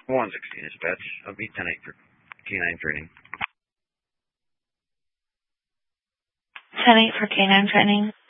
116 dispatch. I'll be 10-8 for K9 training. 10-8 for K9 training.